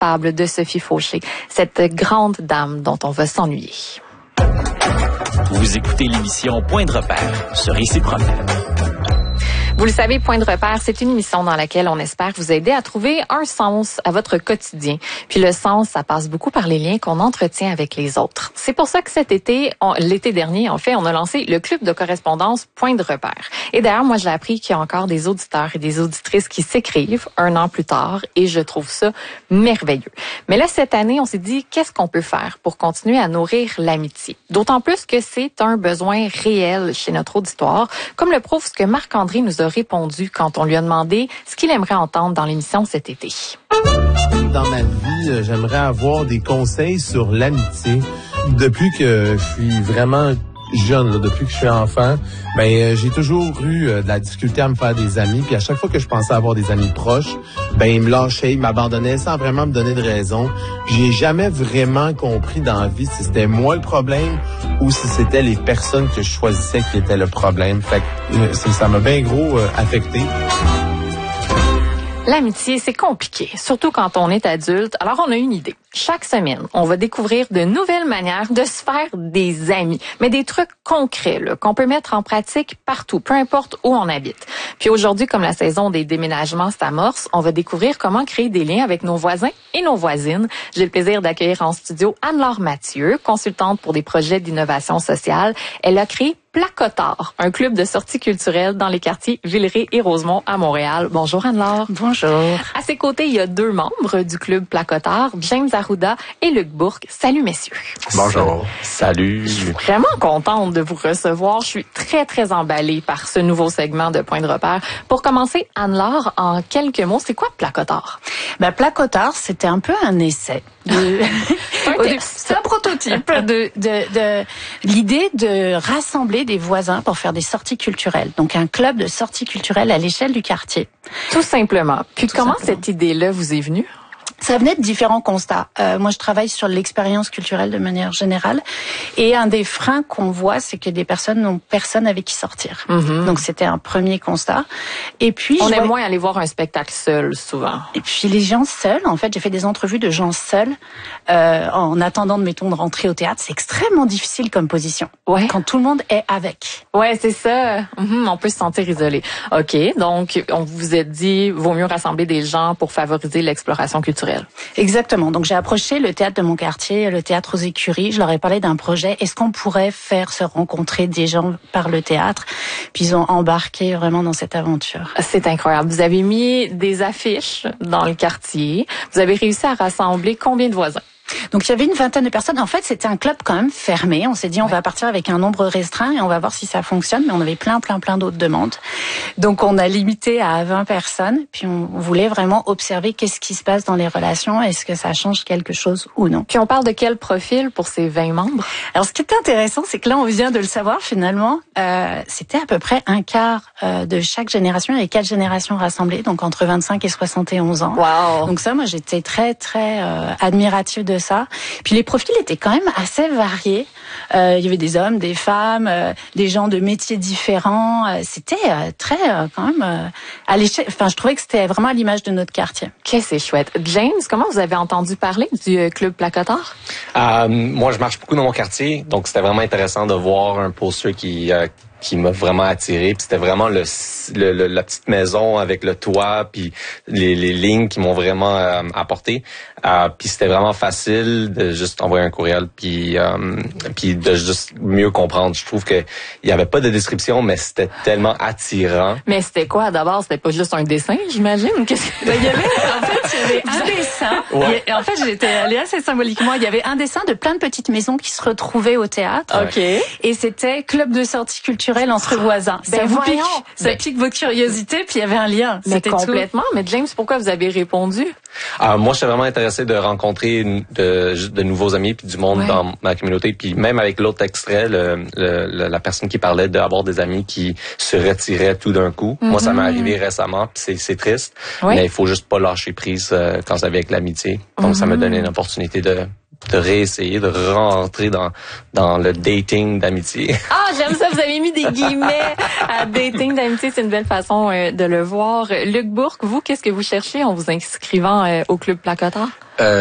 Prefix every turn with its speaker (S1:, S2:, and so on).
S1: capable de Sophie Fauché, cette grande dame dont on va s'ennuyer.
S2: Vous écoutez l'émission Point de repère sur Réciproque.
S1: Vous le savez, Point de repère, c'est une émission dans laquelle on espère vous aider à trouver un sens à votre quotidien. Puis le sens, ça passe beaucoup par les liens qu'on entretient avec les autres. C'est pour ça que cet été, l'été dernier, en fait, on a lancé le club de correspondance Point de repère. Et d'ailleurs, moi, j'ai appris qu'il y a encore des auditeurs et des auditrices qui s'écrivent 1 an plus tard, et je trouve ça merveilleux. Mais là, cette année, on s'est dit, qu'est-ce qu'on peut faire pour continuer à nourrir l'amitié? D'autant plus que c'est un besoin réel chez notre auditoire, comme le prouve ce que Marc-André nous a répondu quand on lui a demandé ce qu'il aimerait entendre dans l'émission cet été.
S3: Dans ma vie, j'aimerais avoir des conseils sur l'amitié. Depuis que je suis vraiment jeune, là, depuis que je suis enfant, j'ai toujours eu de la difficulté à me faire des amis. Puis à chaque fois que je pensais avoir des amis proches, ils me lâchaient, ils m'abandonnaient sans vraiment me donner de raison. J'ai jamais vraiment compris dans la vie si c'était moi le problème ou si c'était les personnes que je choisissais qui étaient le problème. Fait que ça m'a bien gros affecté.
S1: L'amitié, c'est compliqué, surtout quand on est adulte. Alors, on a une idée. Chaque semaine, on va découvrir de nouvelles manières de se faire des amis, mais des trucs concrets là, qu'on peut mettre en pratique partout, peu importe où on habite. Puis aujourd'hui, comme la saison des déménagements s'amorce, on va découvrir comment créer des liens avec nos voisins et nos voisines. J'ai le plaisir d'accueillir en studio Anne-Laure Mathieu, consultante pour des projets d'innovation sociale. Elle a créé Placotard, un club de sortie culturelle dans les quartiers Villeray et Rosemont à Montréal. Bonjour Anne-Laure.
S4: Bonjour.
S1: À ses côtés, il y a 2 membres du club Placotard, James Arruda et Luc Bourque. Salut messieurs.
S5: Bonjour. Salut.
S1: Je suis vraiment contente de vous recevoir. Je suis très, très emballée par ce nouveau segment de Point de repère. Pour commencer, Anne-Laure, en quelques mots, c'est quoi Placotard?
S4: Placotard, c'était un peu un essai. C'est un prototype de l'idée de rassembler des voisins pour faire des sorties culturelles. Donc un club de sorties culturelles à l'échelle du quartier.
S1: Tout simplement. Puis comment cette idée-là vous est venue?
S4: Ça venait de différents constats. Moi, je travaille sur l'expérience culturelle de manière générale. Et un des freins qu'on voit, c'est que des personnes n'ont personne avec qui sortir. Mm-hmm. Donc, c'était un premier constat. Et puis,
S1: on aime moins aller voir un spectacle seul, souvent.
S4: Et puis, les gens seuls, en fait, j'ai fait des entrevues de gens seuls. En attendant, de rentrer au théâtre, c'est extrêmement difficile comme position.
S1: Ouais.
S4: Quand tout le monde est avec.
S1: Ouais, c'est ça. On peut se sentir isolé. OK. Donc, on vous a dit, vaut mieux rassembler des gens pour favoriser l'exploration culturelle.
S4: Exactement. Donc, j'ai approché le théâtre de mon quartier, le théâtre aux Écuries. Je leur ai parlé d'un projet. Est-ce qu'on pourrait faire se rencontrer des gens par le théâtre? Puis, ils ont embarqué vraiment dans cette aventure.
S1: C'est incroyable. Vous avez mis des affiches dans le quartier. Vous avez réussi à rassembler combien de voisins?
S4: Donc, il y avait une vingtaine de personnes. En fait, c'était un club quand même fermé. On s'est dit, on va partir avec un nombre restreint et on va voir si ça fonctionne. Mais on avait plein d'autres demandes. Donc, on a limité à 20 personnes. Puis, on voulait vraiment observer qu'est-ce qui se passe dans les relations. Est-ce que ça change quelque chose ou non?
S1: Puis, on parle de quel profil pour ces 20 membres?
S4: Alors, ce qui est intéressant, c'est que là, on vient de le savoir finalement. C'était à peu près un quart de chaque génération. Il y avait 4 générations rassemblées, donc entre 25 et 71 ans.
S1: Wow.
S4: Donc ça, moi, j'étais très admirative de ça. Puis les profils étaient quand même assez variés. Il y avait des hommes, des femmes, des gens de métiers différents. C'était très quand même à l'échelle. Enfin, je trouvais que c'était vraiment à l'image de notre quartier.
S1: Ok, c'est chouette. James, comment vous avez entendu parler du club Placotard?
S5: Moi, je marche beaucoup dans mon quartier, donc c'était vraiment intéressant de voir un poster qui m'a vraiment attiré. Puis c'était vraiment la petite maison avec le toit, puis les lignes qui m'ont vraiment apporté. Puis c'était vraiment facile de juste envoyer un courriel, puis de juste mieux comprendre. Je trouve que il y avait pas de description, mais c'était tellement attirant.
S1: Mais c'était quoi d'abord? C'était pas juste un dessin, j'imagine?
S4: Il y avait un dessin.
S5: Ouais.
S4: Et en fait, j'étais allée assez symboliquement. Il y avait un dessin de plein de petites maisons qui se retrouvaient au théâtre.
S1: OK.
S4: Et c'était club de sortie culturelle entre voisins. Ça pique votre curiosité, puis il y avait un lien.
S1: Mais
S4: C'était
S1: complètement.
S4: tout.
S1: Mais James, pourquoi vous avez répondu?
S5: Moi, j'étais vraiment intéressé de rencontrer de nouveaux amis puis du monde dans ma communauté. Puis même avec l'autre extrait, la personne qui parlait d'avoir des amis qui se retiraient tout d'un coup. Moi, ça m'est arrivé récemment, puis c'est triste.
S1: Oui.
S5: Mais il faut juste pas lâcher prise quand c'est avec l'amitié. Donc, ça m'a donné une opportunité de réessayer de rentrer dans le dating d'amitié.
S1: Ah, j'aime ça, vous avez mis des guillemets à dating d'amitié, c'est une belle façon de le voir. Luc Bourque, vous, qu'est-ce que vous cherchez en vous inscrivant au Club Placotard?